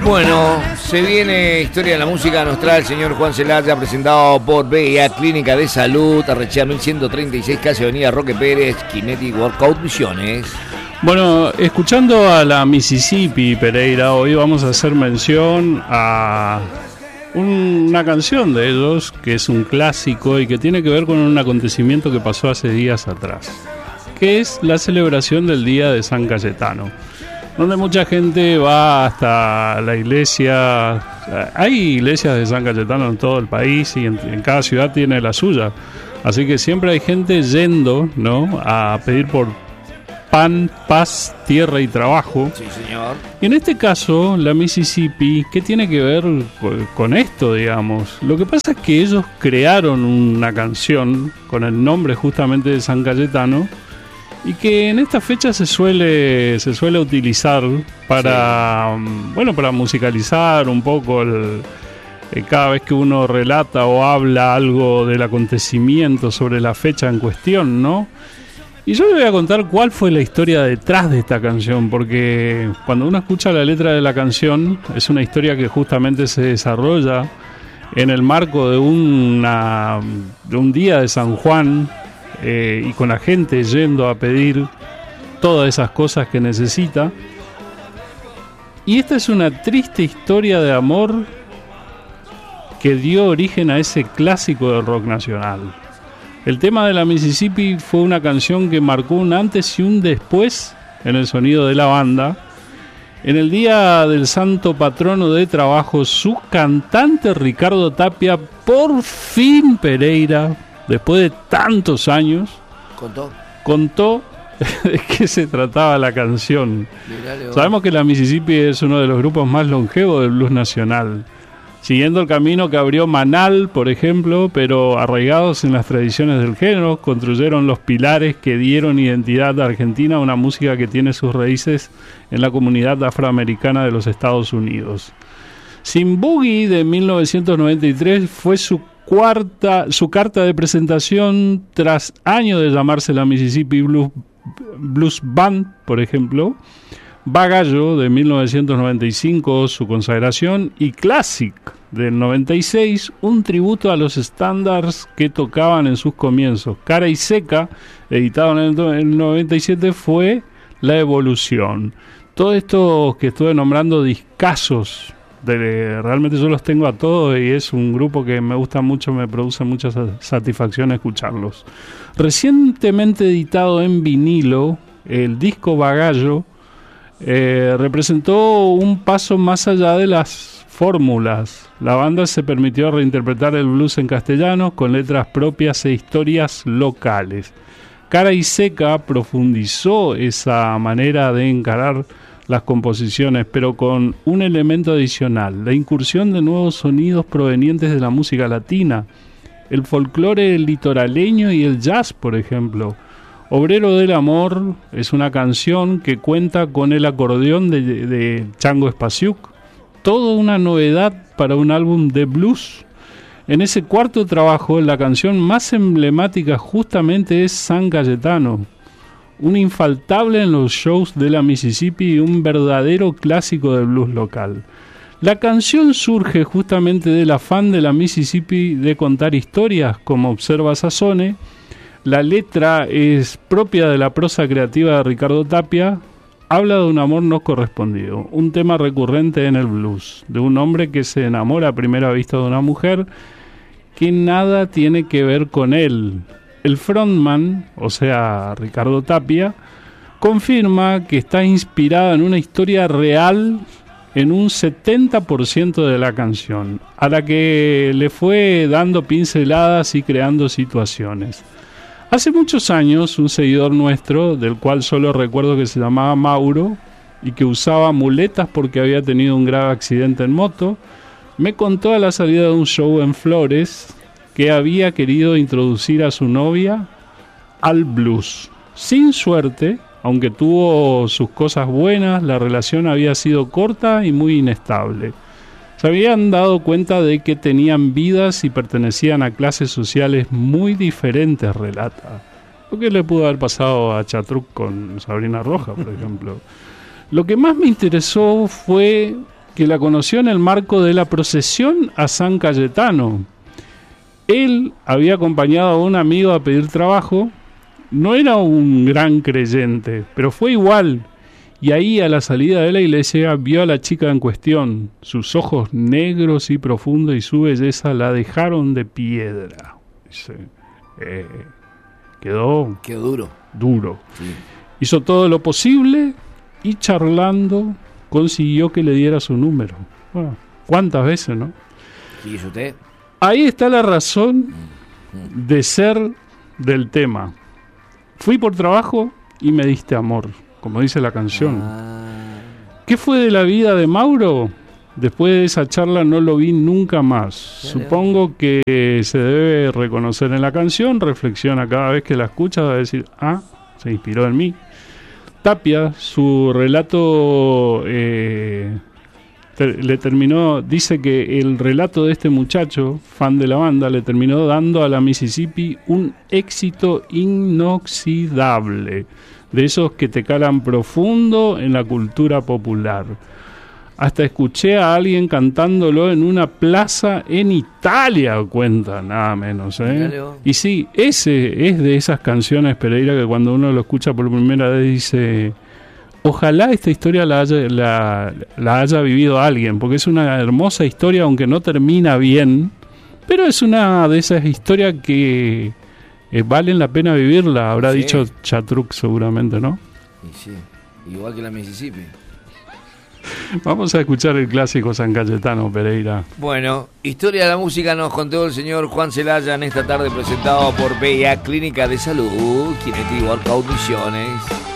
Bueno, se viene Historia de la Música, nos trae el señor Juan Celaya, presentado por BIA Clínica de Salud, Arrechea 1136, casi Avenida Roque Pérez, Kinetic Workout Misiones. Bueno, escuchando a la Mississippi, Pereira, hoy vamos a hacer mención a una canción de ellos que es un clásico y que tiene que ver con un acontecimiento que pasó hace días atrás, que es la celebración del Día de San Cayetano, donde mucha gente va hasta la iglesia. Hay iglesias de San Cayetano en todo el país y en cada ciudad tiene la suya, así que siempre hay gente yendo, ¿no?, a pedir por pan, paz, tierra y trabajo. Sí, señor. Y en este caso, la Mississippi, ¿qué tiene que ver con esto, digamos? Lo que pasa es que ellos crearon una canción con el nombre justamente de San Cayetano y que en esta fecha se suele utilizar para, bueno, para musicalizar un poco cada vez que uno relata o habla algo del acontecimiento sobre la fecha en cuestión, ¿no? Y yo le voy a contar cuál fue la historia detrás de esta canción, porque cuando uno escucha la letra de la canción, es una historia que justamente se desarrolla en el marco de un día de San Juan, y con la gente yendo a pedir todas esas cosas que necesita. Y esta es una triste historia de amor que dio origen a ese clásico del rock nacional. El tema de la Mississippi fue una canción que marcó un antes y un después en el sonido de la banda. En el día del santo patrono de trabajo, su cantante Ricardo Tapia, por fin, Pereira, después de tantos años, contó de qué se trataba la canción. Sabemos que la Mississippi es uno de los grupos más longevos del blues nacional, siguiendo el camino que abrió Manal, por ejemplo, pero arraigados en las tradiciones del género, construyeron los pilares que dieron identidad a Argentina, a una música que tiene sus raíces en la comunidad afroamericana de los Estados Unidos. Sin Boogie, de 1993, fue su carta de presentación tras años de llamarse la Mississippi Blues Band, por ejemplo. Bagallo, de 1995, su consagración, y Classic, del 96, un tributo a los estándares que tocaban en sus comienzos. Cara y Seca, editado en el 97, fue La Evolución. Todo esto que estuve nombrando, discazos, realmente yo los tengo a todos y es un grupo que me gusta mucho, me produce mucha satisfacción escucharlos. Recientemente editado en vinilo, el disco Bagallo representó un paso más allá de las fórmulas. La banda se permitió reinterpretar el blues en castellano con letras propias e historias locales. Cara y Seca profundizó esa manera de encarar las composiciones, pero con un elemento adicional: la incursión de nuevos sonidos provenientes de la música latina, el folclore litoraleño y el jazz, por ejemplo. Obrero del Amor es una canción que cuenta con el acordeón de Chango Spasiuk, toda una novedad para un álbum de blues. En ese cuarto trabajo, la canción más emblemática justamente es San Cayetano, un infaltable en los shows de la Mississippi y un verdadero clásico del blues local. La canción surge justamente del afán de la Mississippi de contar historias, como observa Sassone. La letra es propia de la prosa creativa de Ricardo Tapia. Habla de un amor no correspondido, un tema recurrente en el blues, de un hombre que se enamora a primera vista de una mujer que nada tiene que ver con él. El frontman, o sea, Ricardo Tapia, confirma que está inspirada en una historia real en un 70% de la canción, a la que le fue dando pinceladas y creando situaciones. Hace muchos años, un seguidor nuestro, del cual solo recuerdo que se llamaba Mauro y que usaba muletas porque había tenido un grave accidente en moto, me contó a la salida de un show en Flores que había querido introducir a su novia al blues. Sin suerte, aunque tuvo sus cosas buenas, la relación había sido corta y muy inestable. Se habían dado cuenta de que tenían vidas y pertenecían a clases sociales muy diferentes, relata. Lo que le pudo haber pasado a Chatruc con Sabrina Roja, por ejemplo. Lo que más me interesó fue que la conoció en el marco de la procesión a San Cayetano. Él había acompañado a un amigo a pedir trabajo, no era un gran creyente, pero fue igual. Y ahí, a la salida de la iglesia, vio a la chica en cuestión. Sus ojos negros y profundos y su belleza la dejaron de piedra. Dice, quedó duro. Sí. Hizo todo lo posible y charlando consiguió que le diera su número. Bueno, ¿cuántas veces, no? ¿Y hizo usted? Ahí está la razón de ser del tema. Fui por trabajo y me diste amor, como dice la canción. ¿Qué fue de la vida de Mauro? Después de esa charla no lo vi nunca más. Supongo que se debe reconocer en la canción, reflexiona cada vez que la escucha, va a decir, se inspiró en mí. Tapia, su relato dice que el relato de este muchacho, fan de la banda, le terminó dando a la Mississippi un éxito inoxidable, de esos que te calan profundo en la cultura popular. Hasta escuché a alguien cantándolo en una plaza en Italia, cuenta, nada menos, Y sí, ese es de esas canciones, Pereira, que cuando uno lo escucha por primera vez dice, ojalá esta historia la haya vivido alguien, porque es una hermosa historia, aunque no termina bien, pero es una de esas historias que valen la pena vivirla, habrá dicho Chatruc seguramente, ¿no? Y sí, igual que la Mississippi. Vamos a escuchar el clásico San Cayetano, Pereira. Bueno, historia de la música nos contó el señor Juan Celaya en esta tarde, presentado por BIA Clínica de Salud, Kinetic Workout Misiones.